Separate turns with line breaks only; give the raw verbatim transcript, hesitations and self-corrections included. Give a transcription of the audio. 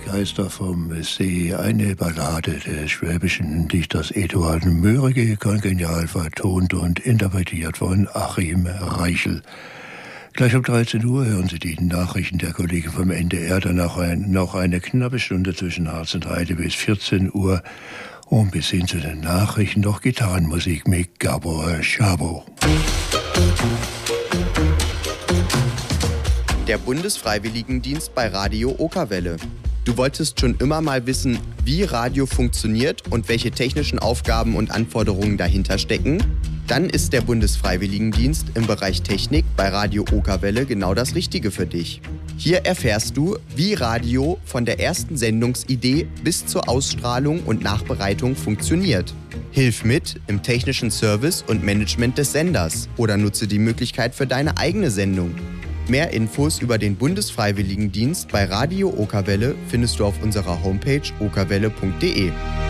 Geister vom See, eine Ballade des schwäbischen Dichters Eduard Mörike, kongenial vertont und interpretiert von Achim Reichel. Gleich um dreizehn Uhr hören Sie die Nachrichten der Kollegen vom N D R, danach ein, noch eine knappe Stunde zwischen Harz und Heide bis vierzehn Uhr und bis hin zu den Nachrichten noch Gitarrenmusik mit Gabor Szabo.
Der Bundesfreiwilligendienst bei Radio Okerwelle. Du wolltest schon immer mal wissen, wie Radio funktioniert und welche technischen Aufgaben und Anforderungen dahinter stecken? Dann ist der Bundesfreiwilligendienst im Bereich Technik bei Radio Okerwelle genau das Richtige für dich. Hier erfährst du, wie Radio von der ersten Sendungsidee bis zur Ausstrahlung und Nachbereitung funktioniert. Hilf mit im technischen Service und Management des Senders oder nutze die Möglichkeit für deine eigene Sendung. Mehr Infos über den Bundesfreiwilligendienst bei Radio Okerwelle findest du auf unserer Homepage okerwelle punkt de.